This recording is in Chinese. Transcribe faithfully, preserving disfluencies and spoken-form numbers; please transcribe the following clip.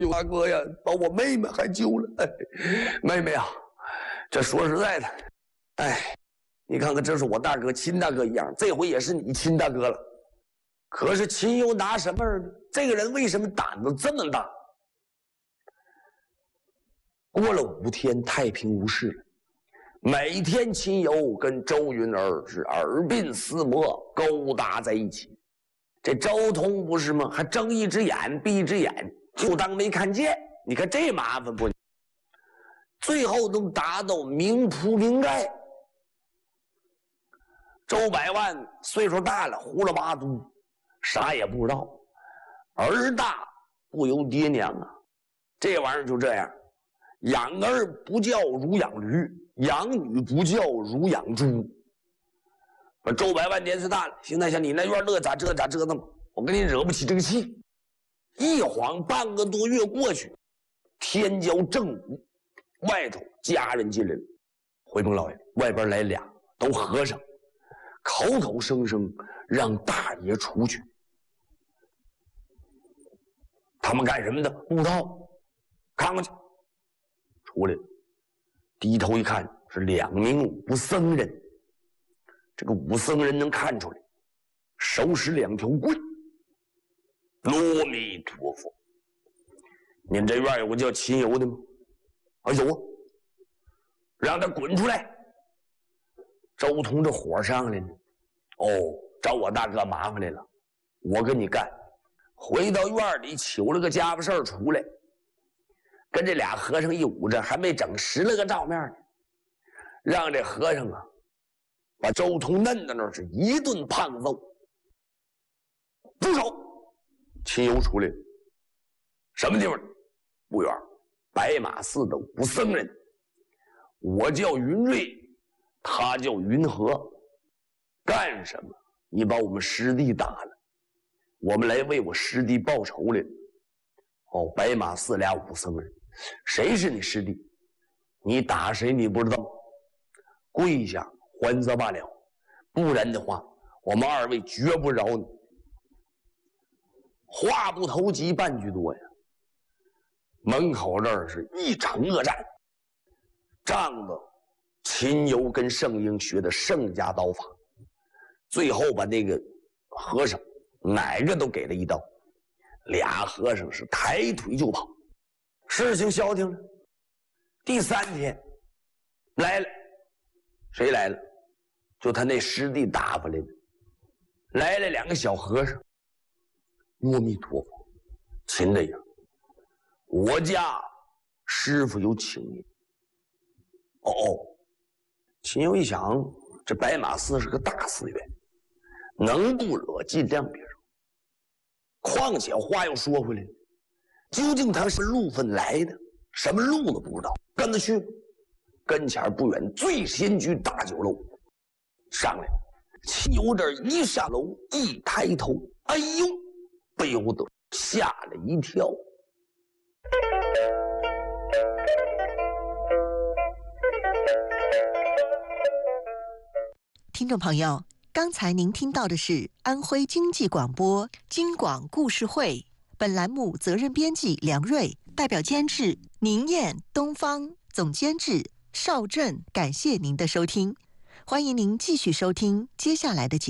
有大哥呀，把我妹妹还救了。哎，妹妹啊，这说实在的，哎，你看看，这是我大哥亲大哥一样，这回也是你亲大哥了。可是秦友拿什么呢？这个人为什么胆子这么大？过了五天，太平无事了。每天秦友跟周云儿是耳鬓厮磨，勾搭在一起。这周通不是吗？还睁一只眼闭一只眼，就当没看见。你看这麻烦不？最后都达到明扑明盖。周百万岁数大了，胡了八嘟，啥也不知道。儿大不由爹娘啊，这玩意儿就这样。养儿不教如养驴，养女不教如养猪。周百万年岁大了，现在像你那院乐咋这咋折腾，我跟你惹不起这个气。一晃半个多月过去，天骄正午，外头家人进来了。回鹏老爷，外边来俩，都和尚，口口声声让大爷出去。他们干什么的？不知道，看过去。出来了，低头一看，是两名武僧人。这个武僧人能看出来，手使两条棍。阿弥陀佛，您这院有个叫秦游的吗？啊，有啊，让他滚出来。周通这火上来了，哦，找我大哥麻烦来了，我跟你干。回到院里求了个家伙事儿出来，跟这俩和尚一捂着，还没整十来个照面呢，让这和尚啊把周通摁在那儿是一顿胖揍。住手！秦游出来了，什么地方？不远，白马寺的武僧人。我叫云瑞，他叫云和。干什么？你把我们师弟打了，我们来为我师弟报仇来了。哦，白马寺俩武僧人，谁是你师弟？你打谁你不知道？跪下还则罢了，不然的话，我们二位绝不饶你。话不投机半句多呀。门口这儿是一场恶战，仗着秦游跟圣婴学的圣家刀法，最后把那个和尚哪个都给了一刀，俩和尚是抬腿就跑。事情消停了。第三天来了，谁来了？就他那师弟打发来的，来了两个小和尚。阿弥陀佛，秦大爷，我家师傅有请您。哦哦，秦游一想，这白马寺是个大寺院，能不惹尽量别惹。况且话又说回来，究竟他是路分来的，什么路都不知道，跟他去。跟前不远醉仙居大酒楼，上来了。秦游这一上楼，一抬头，哎呦，不由得吓了一跳。 听众朋友，刚才您听到的是安徽经济广播京广故事会，本栏目责任编辑梁瑞，代表监制宁燕、东方，总监制邵振。感谢您的收听，欢迎您继续收听接下来的节目。